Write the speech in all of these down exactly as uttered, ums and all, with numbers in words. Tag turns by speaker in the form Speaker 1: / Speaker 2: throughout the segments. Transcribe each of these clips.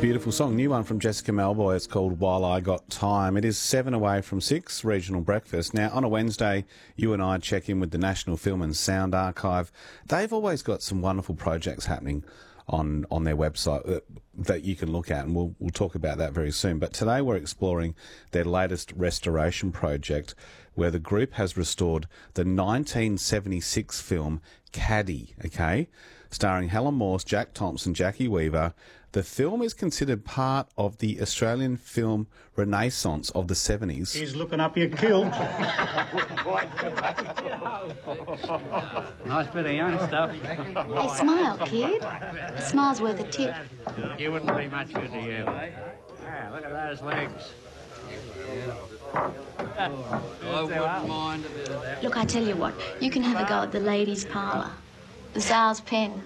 Speaker 1: Beautiful song, new one from Jessica Malboy. It's called While I Got Time. It is seven away from six, regional breakfast. Now, on a Wednesday, you and I check in with the National Film and Sound Archive. They've always got some wonderful projects happening on on their website that, that you can look at, and we'll, we'll talk about that very soon. But today we're exploring their latest restoration project, where the group has restored the nineteen seventy-six film Caddy, okay, starring Helen Morse, Jack Thompson, Jackie Weaver. The film is considered part of the Australian film renaissance of the seventies.
Speaker 2: He's looking up your kilt.
Speaker 3: Nice bit of young stuff.
Speaker 4: Hey, smile, kid. A smile's worth a tip.
Speaker 3: You wouldn't be much good to you. Ah, look at those legs. I wouldn't mind a bit of that.
Speaker 4: Look, I tell you what, you can have a go at the ladies' parlour. The Tsar's pen.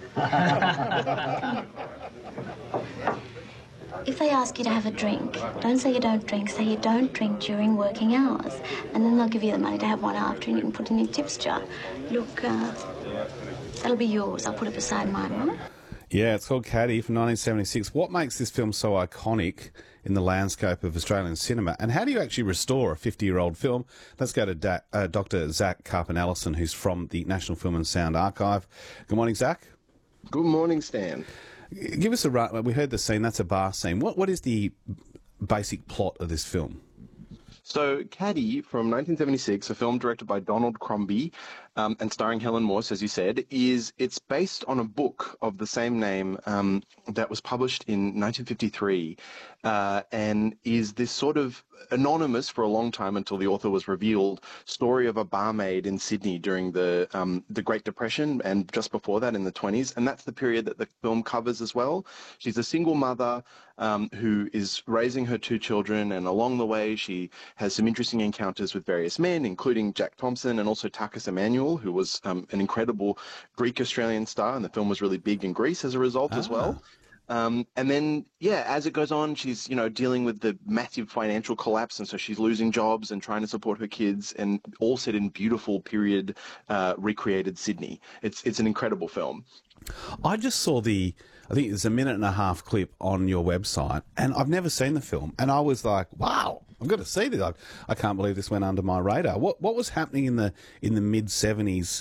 Speaker 4: If they ask you to have a drink, don't say you don't drink, say you don't drink during working hours. And then they'll give you the money to have one after, and you can put it in your tips jar. Look, uh, that'll be yours. I'll put it beside mine, right?
Speaker 1: Yeah, it's called Caddy from nineteen seventy-six. What makes this film so iconic in the landscape of Australian cinema? And how do you actually restore a fifty-year-old film? Let's go to da- uh, Doctor Zach Carpenter-Ellison, who's from the National Film and Sound Archive. Good morning, Zach.
Speaker 5: Good morning, Stan.
Speaker 1: Give us a run. We heard the scene. That's a bar scene. What What is the basic plot of this film?
Speaker 5: So, Caddy from nineteen seventy-six, a film directed by Donald Crombie um, and starring Helen Morse, as you said, is it's based on a book of the same name um, that was published in nineteen fifty-three uh, and is this sort of anonymous for a long time until the author was revealed story of a barmaid in Sydney during the um, the Great Depression and just before that in the twenties, and that's the period that the film covers as well. She's a single mother um, who is raising her two children, and along the way she has some interesting encounters with various men, including Jack Thompson and also Takis Emmanuel, who was um, an incredible Greek-Australian star, and the film was really big in Greece as a result ah. as well. Um, and then, yeah, as it goes on, she's, you know, dealing with the massive financial collapse, and so she's losing jobs and trying to support her kids, and all set in beautiful period uh, recreated Sydney. It's it's an incredible film.
Speaker 1: I just saw the, I think it's a minute and a half clip on your website, and I've never seen the film, and I was like, wow, I've got to see this. I, I can't believe this went under my radar. What what was happening in the in the mid seventies?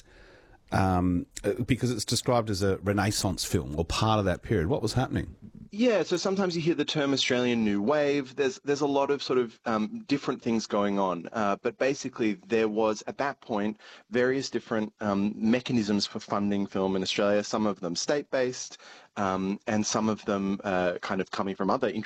Speaker 1: Um, because it's described as a Renaissance film or part of that period. What was happening?
Speaker 5: Yeah, so sometimes you hear the term Australian New Wave. There's there's a lot of sort of um, different things going on. Uh, but basically there was, at that point, various different um, mechanisms for funding film in Australia, some of them state-based um, and some of them uh, kind of coming from other